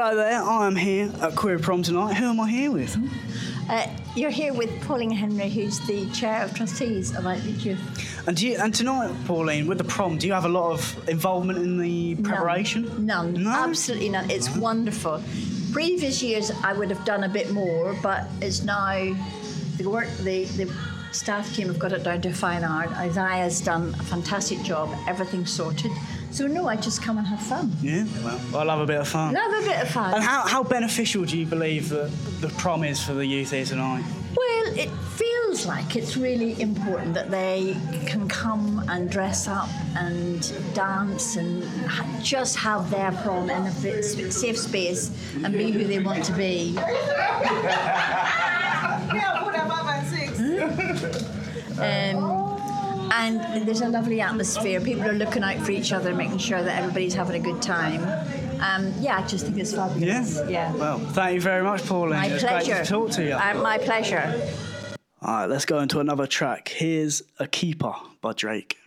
Hello there, I am here at Queer Prom tonight. Who am I here with? You're here with Pauline Henry, who's the Chair of Trustees of Outreach Youth. And tonight, Pauline, with the prom, do you have a lot of involvement in the preparation? None. No? Absolutely none. It's wonderful. Previous years I would have done a bit more, but it's now the staff team have got it down to a fine art. Isaiah's done a fantastic job, everything's sorted. So no, I just come and have fun. Yeah, well, I love a bit of fun. Love a bit of fun. And how beneficial do you believe that the prom is for the youth here tonight? Well, it feels like it's really important that they can come and dress up and dance and just have their prom in a safe space and be who they want to be. And there's a lovely atmosphere. People are looking out for each other, making sure that everybody's having a good time. I just think it's fabulous. Yeah. Well, thank you very much, Pauline. My It was pleasure. great to talk to you. My pleasure. All right, let's go into another track. Here's A Keeper by Drake.